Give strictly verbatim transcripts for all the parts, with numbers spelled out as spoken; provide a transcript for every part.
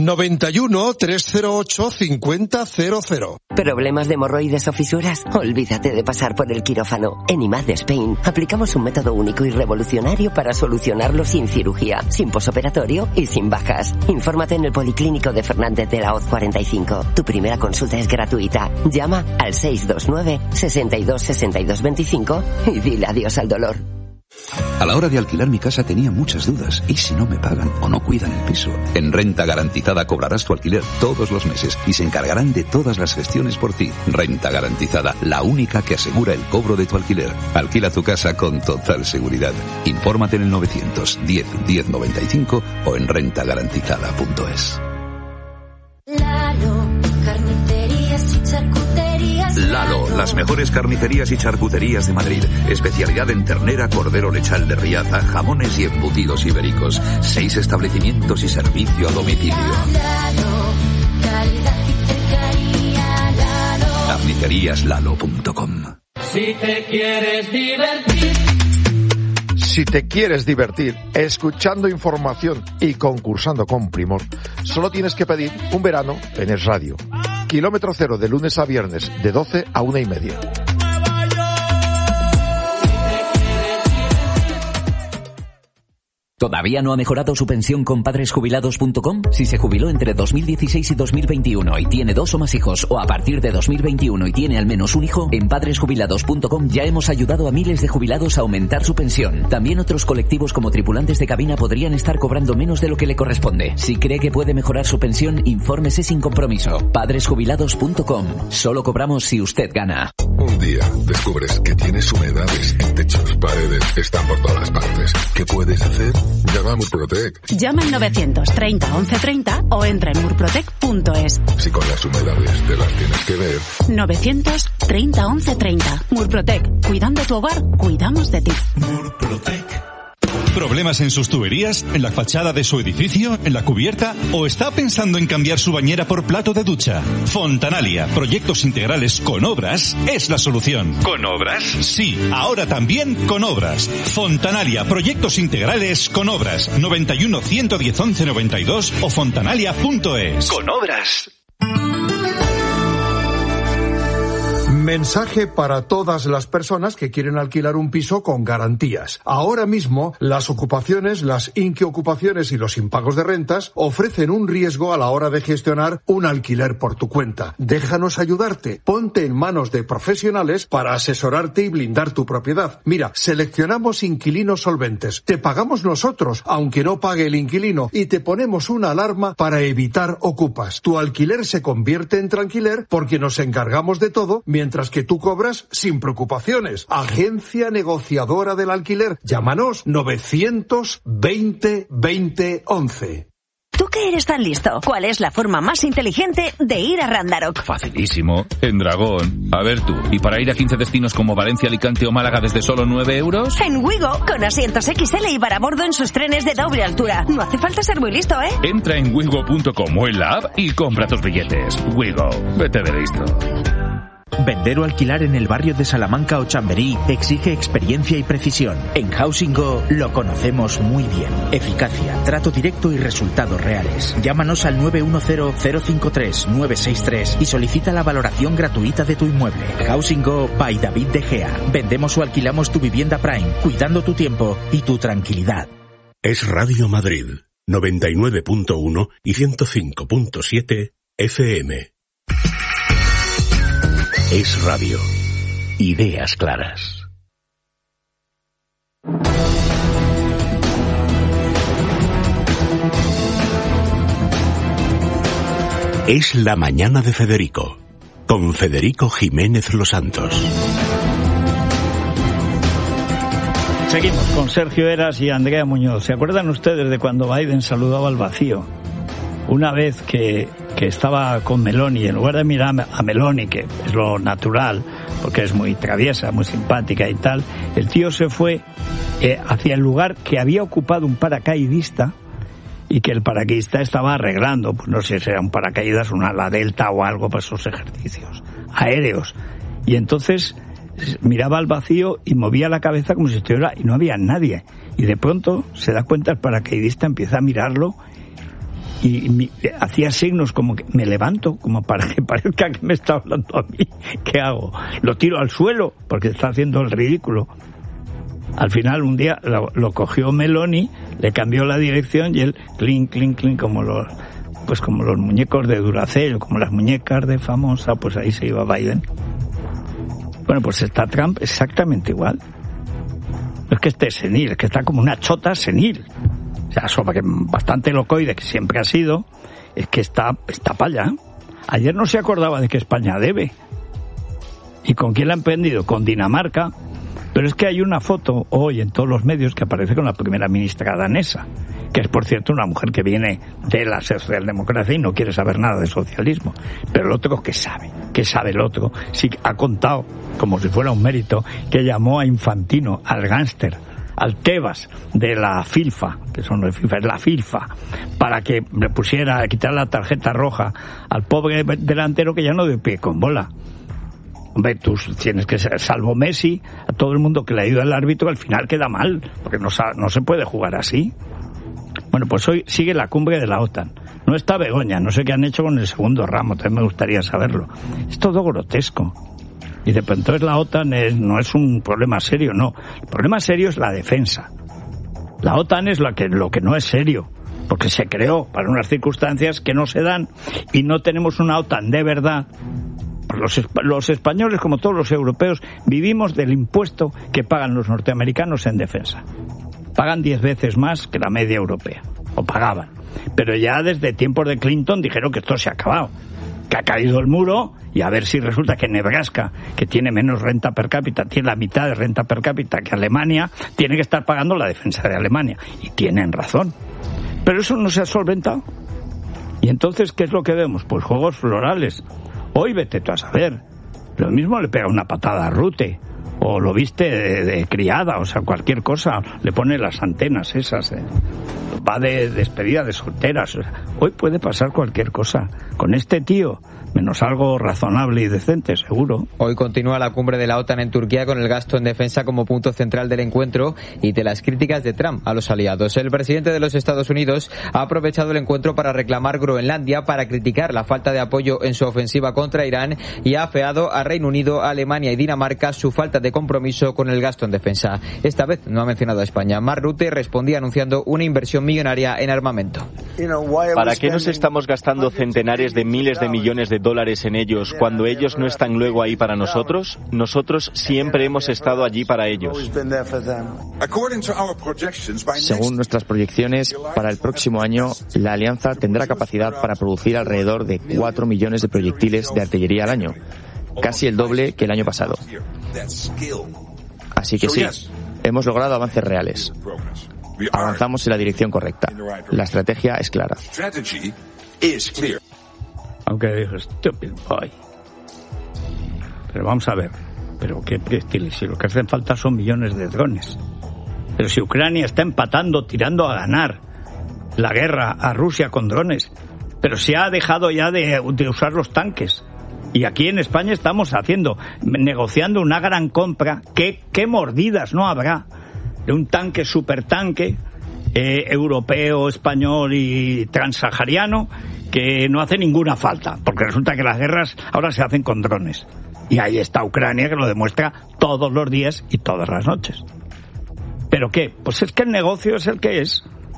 noventa y uno, trescientos ocho, cincuenta cero cero. ¿Problemas de hemorroides o fisuras? Olvídate de pasar por el quirófano. En I M A D Spain aplicamos un método único y revolucionario para solucionarlo sin cirugía, sin posoperatorio y sin bajas. Infórmate en el Policlínico de Fernández de la Hoz cuarenta y cinco. Tu primera consulta es gratuita. Llama al seis dos nueve, sesenta y dos, sesenta y dos veinticinco y dile adiós al dolor. A la hora de alquilar mi casa tenía muchas dudas. ¿Y si no me pagan o no cuidan el piso? En Renta Garantizada cobrarás tu alquiler todos los meses y se encargarán de todas las gestiones por ti. Renta Garantizada, la única que asegura el cobro de tu alquiler. Alquila tu casa con total seguridad. Infórmate en el novecientos diez, diez noventa y cinco o en renta garantizada punto es. Lalo, carnicerías y charcuterías. Lalo, las mejores carnicerías y charcuterías de Madrid. Especialidad en ternera, cordero lechal de Riaza, jamones y embutidos ibéricos. Seis establecimientos y servicio a domicilio. Lalo, calidad y cercanía. Lalo. carnicerías lalo punto com. Si te quieres divertir. Si te quieres divertir escuchando información y concursando con primor, solo tienes que pedir un verano en Es Radio. Kilómetro cero de lunes a viernes, de doce a una y media. ¿Todavía no ha mejorado su pensión con padres jubilados punto com? Si se jubiló entre dos mil dieciséis y dos mil veintiuno y tiene dos o más hijos, o a partir de dos mil veintiuno y tiene al menos un hijo, en padres jubilados punto com ya hemos ayudado a miles de jubilados a aumentar su pensión. También otros colectivos como tripulantes de cabina podrían estar cobrando menos de lo que le corresponde. Si cree que puede mejorar su pensión, infórmese sin compromiso. padres jubilados punto com. Solo cobramos si usted gana. Un día descubres que tienes humedades en techos, paredes, están por todas partes. ¿Qué puedes hacer? Llama a Murprotec. Llama al novecientos treinta, once treinta o entra en murprotec punto es. Si con las humedades te las tienes que ver. novecientos treinta, once treinta. Murprotec. Cuidando tu hogar, cuidamos de ti. Murprotec. ¿Problemas en sus tuberías? ¿En la fachada de su edificio? ¿En la cubierta? ¿O está pensando en cambiar su bañera por plato de ducha? Fontanalia, proyectos integrales con obras, es la solución. ¿Con obras? Sí, ahora también con obras. Fontanalia, proyectos integrales con obras. noventa y uno, ciento diez, once noventa y dos o fontanalia punto es. Con obras. Mensaje para todas las personas que quieren alquilar un piso con garantías. Ahora mismo, las ocupaciones, las inquiocupaciones y los impagos de rentas ofrecen un riesgo a la hora de gestionar un alquiler por tu cuenta. Déjanos ayudarte. Ponte en manos de profesionales para asesorarte y blindar tu propiedad. Mira, seleccionamos inquilinos solventes. Te pagamos nosotros, aunque no pague el inquilino, y te ponemos una alarma para evitar ocupas. Tu alquiler se convierte en tranquiler porque nos encargamos de todo, mientras Mientras que tú cobras sin preocupaciones. Agencia negociadora del alquiler. Llámanos novecientos veinte, veinte, once. ¿Tú que eres tan listo? ¿Cuál es la forma más inteligente de ir a Randarock? Facilísimo. En Dragón. A ver tú, ¿y para ir a quince destinos como Valencia, Alicante o Málaga desde solo nueve euros? En Wigo, con asientos equis ele y para bordo en sus trenes de doble altura. No hace falta ser muy listo, ¿eh? Entra en wigo punto com o en la app y compra tus billetes. Wigo. Vete de listo. Vender o alquilar en el barrio de Salamanca o Chamberí exige experiencia y precisión. En Housing Go lo conocemos muy bien. Eficacia, trato directo y resultados reales. Llámanos al nueve uno cero, cero cinco tres, nueve seis tres y solicita la valoración gratuita de tu inmueble. Housing Go by David De Gea. Vendemos o alquilamos tu vivienda Prime, cuidando tu tiempo y tu tranquilidad. Es Radio Madrid, noventa y nueve punto uno y ciento cinco punto siete F M. Es Radio. Ideas claras. Es la mañana de Federico, con Federico Jiménez Los Santos. Seguimos con Sergio Eras y Andrea Muñoz. ¿Se acuerdan ustedes de cuando Biden saludaba al vacío? Una vez que, que estaba con Meloni, en lugar de mirar a Meloni, que es lo natural, porque es muy traviesa, muy simpática y tal, el tío se fue eh, hacia el lugar que había ocupado un paracaidista y que el paracaidista estaba arreglando, pues no sé si era un paracaídas, una ala delta o algo para esos ejercicios aéreos. Y entonces miraba al vacío y movía la cabeza como si estuviera, y no había nadie. Y de pronto se da cuenta el paracaidista, empieza a mirarlo y mi, hacía signos como que me levanto, como para que parezca que me está hablando a mí. ¿Qué hago? Lo tiro al suelo porque está haciendo el ridículo. Al final un día lo, lo cogió Meloni, le cambió la dirección y él clink, clink, clink, como los, pues como los muñecos de Duracell, como las muñecas de Famosa, pues ahí se iba Biden. Bueno, pues está Trump exactamente igual. No es que esté senil, es que está como una chota senil. O sea, sobre que bastante locoide, que siempre ha sido, es que está, está para allá. Ayer no se acordaba de que España debe. ¿Y con quién la han prendido? Con Dinamarca. Pero es que hay una foto hoy en todos los medios que aparece con la primera ministra danesa, que es, por cierto, una mujer que viene de la socialdemocracia y no quiere saber nada de socialismo. Pero el otro, ¿qué sabe? ¿Qué sabe el otro? Sí, ha contado, como si fuera un mérito, que llamó a Infantino, al gánster, al Tebas de la FIFA, que son los FIFA, es la FIFA, para que le pusiera, a quitar la tarjeta roja al pobre delantero que ya no dio pie con bola. Hombre, tú tienes que ser, salvo Messi, a todo el mundo que le ayuda al árbitro, al final queda mal, porque no, no se puede jugar así. Bueno, pues hoy sigue la cumbre de la OTAN. No está Begoña, no sé qué han hecho con el segundo ramo, también me gustaría saberlo. Es todo grotesco. Y de pronto la OTAN es, no es un problema serio, no. El problema serio es la defensa. La OTAN es lo que, lo que no es serio, porque se creó para unas circunstancias que no se dan y no tenemos una OTAN de verdad. Los, los españoles, como todos los europeos, vivimos del impuesto que pagan los norteamericanos en defensa. Pagan diez veces más que la media europea, o pagaban. Pero ya desde tiempos de Clinton dijeron que esto se ha acabado, que ha caído el muro, y a ver si resulta que Nebraska, que tiene menos renta per cápita, tiene la mitad de renta per cápita que Alemania, tiene que estar pagando la defensa de Alemania. Y tienen razón. Pero eso no se ha solventado. Y entonces, ¿qué es lo que vemos? Pues juegos florales. Hoy vete tú a saber. Lo mismo le pega una patada a Rute, o lo viste de, de criada, o sea, cualquier cosa, le pone las antenas esas, eh. va de despedida de solteras. O sea, hoy puede pasar cualquier cosa. Con este tío, menos algo razonable y decente, seguro. Hoy continúa la cumbre de la OTAN en Turquía con el gasto en defensa como punto central del encuentro y de las críticas de Trump a los aliados. El presidente de los Estados Unidos ha aprovechado el encuentro para reclamar Groenlandia, para criticar la falta de apoyo en su ofensiva contra Irán y ha afeado a Reino Unido, Alemania y Dinamarca su falta de compromiso con el gasto en defensa. Esta vez no ha mencionado a España. Mark Rutte respondía anunciando una inversión millonaria en armamento. ¿Para qué nos estamos gastando centenares de miles de millones de dólares en ellos cuando ellos no están luego ahí para nosotros? Nosotros siempre hemos estado allí para ellos. Según nuestras proyecciones, para el próximo año, la alianza tendrá capacidad para producir alrededor de cuatro millones de proyectiles de artillería al año, casi el doble que el año pasado. Así que sí, hemos logrado avances reales. Avanzamos en la dirección correcta. La estrategia es clara. Aunque dijo, stupid boy. Pero vamos a ver, pero qué, qué estilo, si lo que hacen falta son millones de drones. Pero si Ucrania está empatando, tirando a ganar la guerra a Rusia con drones, pero se ha dejado ya de, de usar los tanques. Y aquí en España estamos haciendo, negociando una gran compra. ¿Qué, qué mordidas no habrá de un tanque, supertanque, eh, europeo, español y transsahariano, que no hace ninguna falta? Porque resulta que las guerras ahora se hacen con drones. Y ahí está Ucrania, que lo demuestra todos los días y todas las noches. ¿Pero qué? Pues es que el negocio es el que es.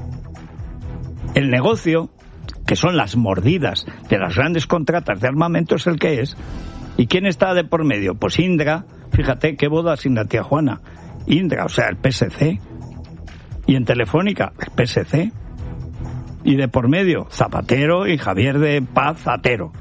El negocio, que son las mordidas de las grandes contratas de armamento, es el que es. ¿Y quién está de por medio? Pues Indra. Fíjate, qué boda sin la tía Juana. Indra, o sea, el P S C. Y en Telefónica, el P S C. Y de por medio, Zapatero y Javier de Paz Zatero.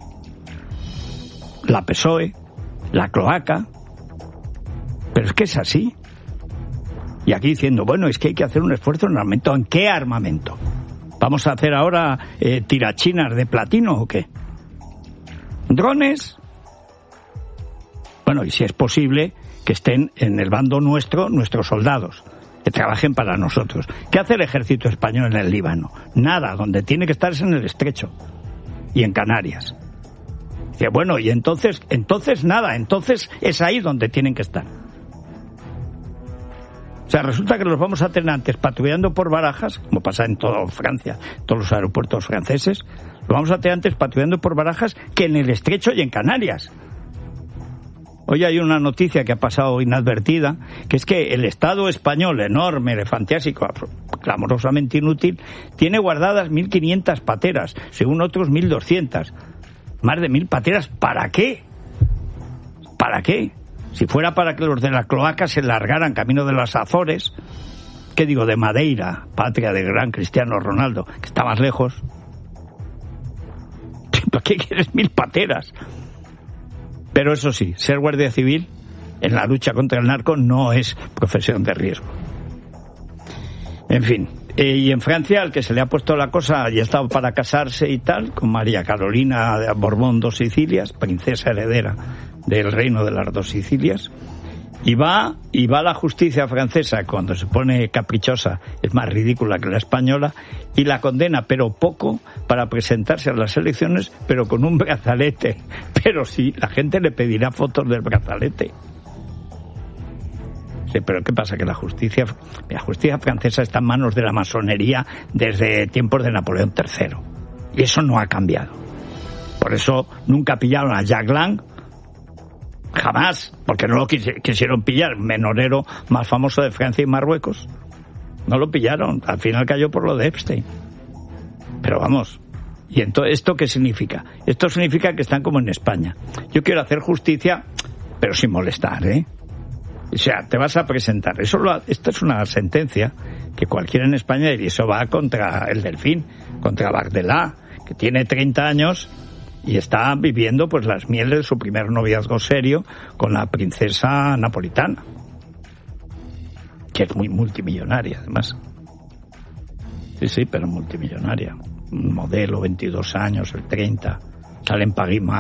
La P S O E, la cloaca. Pero es que es así. Y aquí diciendo, bueno, es que hay que hacer un esfuerzo en armamento. ¿En qué armamento? ¿Vamos a hacer ahora eh, tirachinas de platino o qué? ¿Drones? Bueno, y si es posible que estén en el bando nuestro, nuestros soldados, que trabajen para nosotros. ¿Qué hace el ejército español en el Líbano? Nada, donde tiene que estar es en el Estrecho y en Canarias. Dice, bueno, y entonces, entonces nada, entonces es ahí donde tienen que estar. O sea, resulta que los vamos a tener antes patrullando por Barajas, como pasa en toda Francia, todos los aeropuertos franceses, los vamos a tener antes patrullando por Barajas que en el Estrecho y en Canarias. Hoy hay una noticia que ha pasado inadvertida, que es que el Estado español, enorme, elefantiásico, clamorosamente inútil, tiene guardadas mil quinientas pateras, según otros mil doscientas. Más de mil pateras, ¿para qué? ¿Para qué? Si fuera para que los de la cloaca se largaran camino de las Azores, ¿qué digo? De Madeira, patria del gran Cristiano Ronaldo, que está más lejos. ¿Para qué quieres mil pateras? Pero eso sí, ser guardia civil en la lucha contra el narco no es profesión de riesgo. En fin, eh, y en Francia, al que se le ha puesto la cosa, ya estaba para casarse y tal, con María Carolina de Borbón dos Sicilias, princesa heredera del reino de las dos Sicilias, y va, y va la justicia francesa, cuando se pone caprichosa, es más ridícula que la española, y la condena, pero poco, para presentarse a las elecciones, pero con un brazalete. Pero sí, la gente le pedirá fotos del brazalete. Sí, pero ¿qué pasa? Que la justicia, la justicia francesa está en manos de la masonería desde tiempos de Napoleón tercero. Y eso no ha cambiado. Por eso nunca pillaron a Jack Lang, jamás, porque no lo quis- quisieron pillar, menorero más famoso de Francia y Marruecos. No lo pillaron, al final cayó por lo de Epstein. Pero vamos, ¿y entonces esto qué significa? Esto significa que están como en España. Yo quiero hacer justicia, pero sin molestar, ¿eh? O sea, te vas a presentar. Eso lo, esto es una sentencia que cualquiera en España, y eso va contra el Delfín, contra Bardella, que tiene treinta años y está viviendo pues las mieles de su primer noviazgo serio con la princesa napolitana, que es muy multimillonaria además. Sí, sí, pero multimillonaria. Un modelo, veintidós años, el treinta, sale en París